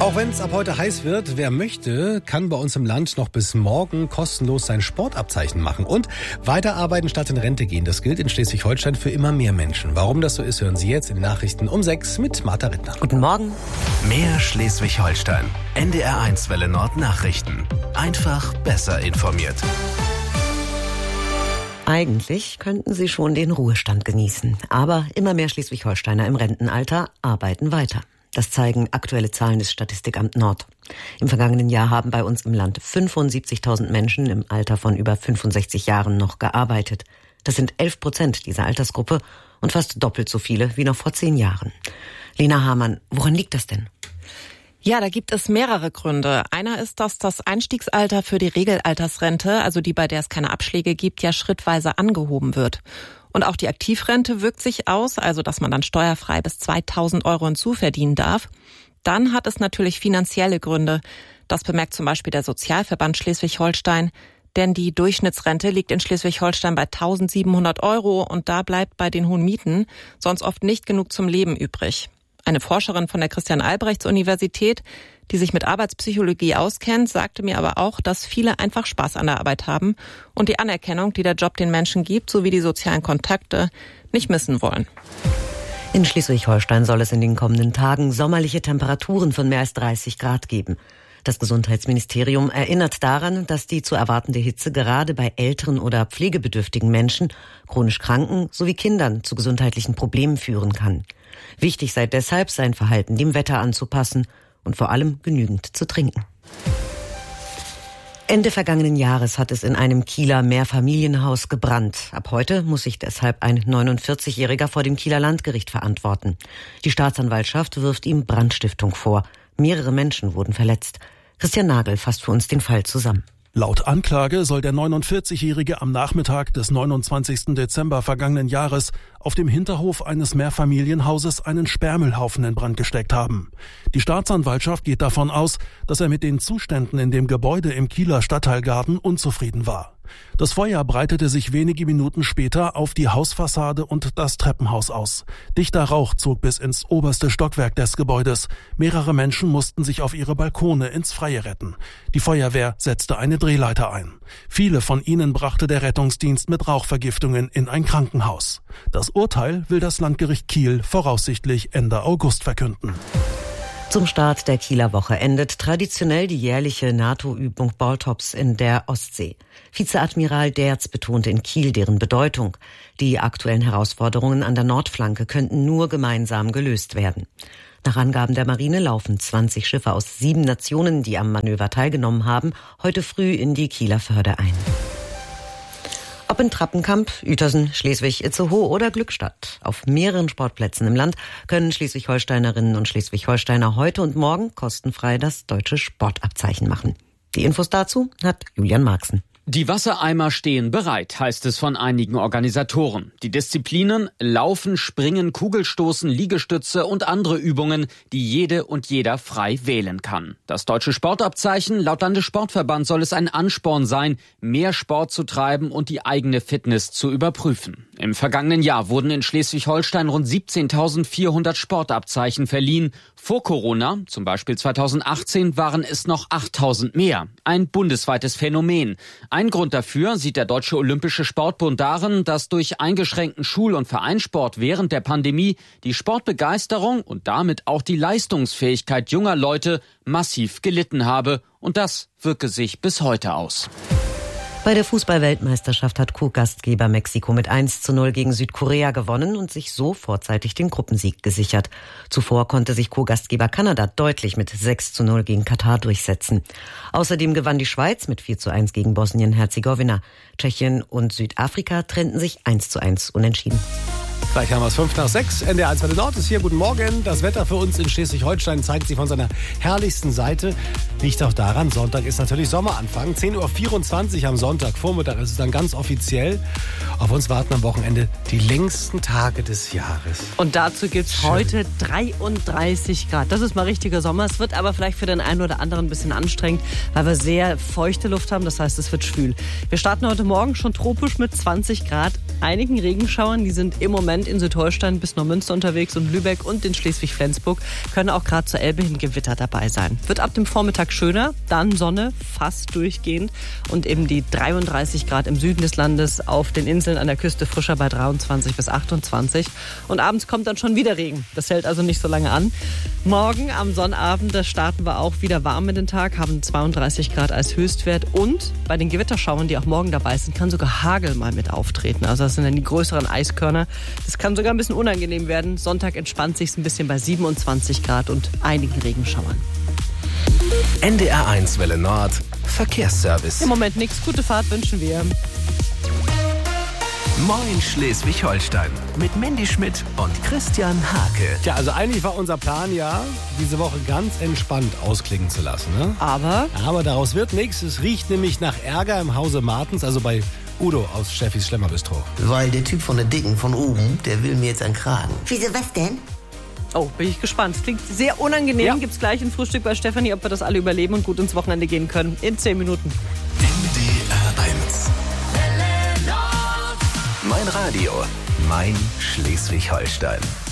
Auch wenn es ab heute heiß wird, wer möchte, kann bei uns im Land noch bis morgen kostenlos sein Sportabzeichen machen und weiterarbeiten statt in Rente gehen. Das gilt in Schleswig-Holstein für immer mehr Menschen. Warum das so ist, hören Sie jetzt in den Nachrichten um 6 mit Martha Rittner. Guten Morgen. Mehr Schleswig-Holstein. NDR1 Welle Nord Nachrichten. Einfach besser informiert. Eigentlich könnten Sie schon den Ruhestand genießen. Aber immer mehr Schleswig-Holsteiner im Rentenalter arbeiten weiter. Das zeigen aktuelle Zahlen des Statistikamt Nord. Im vergangenen Jahr haben bei uns im Land 75.000 Menschen im Alter von über 65 Jahren noch gearbeitet. Das sind 11% dieser Altersgruppe und fast doppelt so viele wie noch vor 10 Jahren. Lena Hamann, woran liegt das denn? Ja, da gibt es mehrere Gründe. Einer ist, dass das Einstiegsalter für die Regelaltersrente, also die, bei der es keine Abschläge gibt, ja schrittweise angehoben wird. Und auch die Aktivrente wirkt sich aus, also dass man dann steuerfrei bis 2.000 Euro hinzuverdienen darf. Dann hat es natürlich finanzielle Gründe. Das bemerkt zum Beispiel der Sozialverband Schleswig-Holstein. Denn die Durchschnittsrente liegt in Schleswig-Holstein bei 1.700 Euro und da bleibt bei den hohen Mieten sonst oft nicht genug zum Leben übrig. Eine Forscherin von der Christian-Albrechts-Universität, die sich mit Arbeitspsychologie auskennt, sagte mir aber auch, dass viele einfach Spaß an der Arbeit haben und die Anerkennung, die der Job den Menschen gibt, sowie die sozialen Kontakte, nicht missen wollen. In Schleswig-Holstein soll es in den kommenden Tagen sommerliche Temperaturen von mehr als 30 Grad geben. Das Gesundheitsministerium erinnert daran, dass die zu erwartende Hitze gerade bei älteren oder pflegebedürftigen Menschen, chronisch Kranken sowie Kindern zu gesundheitlichen Problemen führen kann. Wichtig sei deshalb, sein Verhalten dem Wetter anzupassen und vor allem genügend zu trinken. Ende vergangenen Jahres hat es in einem Kieler Mehrfamilienhaus gebrannt. Ab heute muss sich deshalb ein 49-Jähriger vor dem Kieler Landgericht verantworten. Die Staatsanwaltschaft wirft ihm Brandstiftung vor. Mehrere Menschen wurden verletzt. Christian Nagel fasst für uns den Fall zusammen. Laut Anklage soll der 49-Jährige am Nachmittag des 29. Dezember vergangenen Jahres auf dem Hinterhof eines Mehrfamilienhauses einen Sperrmüllhaufen in Brand gesteckt haben. Die Staatsanwaltschaft geht davon aus, dass er mit den Zuständen in dem Gebäude im Kieler Stadtteilgarten unzufrieden war. Das Feuer breitete sich wenige Minuten später auf die Hausfassade und das Treppenhaus aus. Dichter Rauch zog bis ins oberste Stockwerk des Gebäudes. Mehrere Menschen mussten sich auf ihre Balkone ins Freie retten. Die Feuerwehr setzte eine Drehleiter ein. Viele von ihnen brachte der Rettungsdienst mit Rauchvergiftungen in ein Krankenhaus. Das Urteil will das Landgericht Kiel voraussichtlich Ende August verkünden. Zum Start der Kieler Woche endet traditionell die jährliche NATO-Übung Baltops in der Ostsee. Vizeadmiral Derz betonte in Kiel deren Bedeutung. Die aktuellen Herausforderungen an der Nordflanke könnten nur gemeinsam gelöst werden. Nach Angaben der Marine laufen 20 Schiffe aus 7 Nationen, die am Manöver teilgenommen haben, heute früh in die Kieler Förde ein. Ob in Trappenkamp, Uetersen, Schleswig, Itzehoe oder Glückstadt. Auf mehreren Sportplätzen im Land können Schleswig-Holsteinerinnen und Schleswig-Holsteiner heute und morgen kostenfrei das deutsche Sportabzeichen machen. Die Infos dazu hat Julian Marxen. Die Wassereimer stehen bereit, heißt es von einigen Organisatoren. Die Disziplinen Laufen, Springen, Kugelstoßen, Liegestütze und andere Übungen, die jede und jeder frei wählen kann. Das deutsche Sportabzeichen, laut Landessportverband soll es ein Ansporn sein, mehr Sport zu treiben und die eigene Fitness zu überprüfen. Im vergangenen Jahr wurden in Schleswig-Holstein rund 17.400 Sportabzeichen verliehen. Vor Corona, zum Beispiel 2018, waren es noch 8.000 mehr. Ein bundesweites Phänomen. Ein Grund dafür sieht der Deutsche Olympische Sportbund darin, dass durch eingeschränkten Schul- und Vereinssport während der Pandemie die Sportbegeisterung und damit auch die Leistungsfähigkeit junger Leute massiv gelitten habe. Und das wirke sich bis heute aus. Bei der Fußball-Weltmeisterschaft hat Co-Gastgeber Mexiko mit 1:0 gegen Südkorea gewonnen und sich so vorzeitig den Gruppensieg gesichert. Zuvor konnte sich Co-Gastgeber Kanada deutlich mit 6:0 gegen Katar durchsetzen. Außerdem gewann die Schweiz mit 4:1 gegen Bosnien-Herzegowina. Tschechien und Südafrika trennten sich 1:1 unentschieden. Gleich haben wir es 5:05. NDR1 Welle Nord ist hier. Guten Morgen. Das Wetter für uns in Schleswig-Holstein zeigt sich von seiner herrlichsten Seite. Liegt auch daran, Sonntag ist natürlich Sommeranfang. 10:24 Uhr am Sonntagvormittag ist es dann ganz offiziell. Auf uns warten am Wochenende die längsten Tage des Jahres. Und dazu gibt es heute 33 Grad. Das ist mal richtiger Sommer. Es wird aber vielleicht für den einen oder anderen ein bisschen anstrengend, weil wir sehr feuchte Luft haben. Das heißt, es wird schwül. Wir starten heute Morgen schon tropisch mit 20 Grad. einigen Regenschauern. Die sind im Moment in Südholstein bis Neumünster unterwegs und Lübeck und in Schleswig-Flensburg können auch gerade zur Elbe hin Gewitter dabei sein. Wird ab dem Vormittag schöner, dann Sonne, fast durchgehend und eben die 33 Grad im Süden des Landes, auf den Inseln an der Küste frischer bei 23 bis 28. Und abends kommt dann schon wieder Regen. Das hält also nicht so lange an. Morgen am Sonnabend, da starten wir auch wieder warm in den Tag, haben 32 Grad als Höchstwert und bei den Gewitterschauern, die auch morgen dabei sind, kann sogar Hagel mal mit auftreten. Also das sind dann die größeren Eiskörner. Das kann sogar ein bisschen unangenehm werden. Sonntag entspannt sich ein bisschen bei 27 Grad und einigen Regenschauern. NDR1 Welle Nord, Verkehrsservice. Im Moment nichts. Gute Fahrt wünschen wir. Moin Schleswig-Holstein mit Mandy Schmidt und Christian Hake. Tja, also eigentlich war unser Plan ja, diese Woche ganz entspannt ausklingen zu lassen. Ne? Aber daraus wird nichts. Es riecht nämlich nach Ärger im Hause Martens, also bei Udo aus Steffis Schlemmerbistro. Weil der Typ von der Dicken von oben, der will mir jetzt einen Kragen. Wieso, was denn? Oh, bin ich gespannt. Klingt sehr unangenehm. Ja. Gibt's gleich ein Frühstück bei Stefanie, ob wir das alle überleben und gut ins Wochenende gehen können. In 10 Minuten. NDR1. Mein Radio, mein Schleswig-Holstein.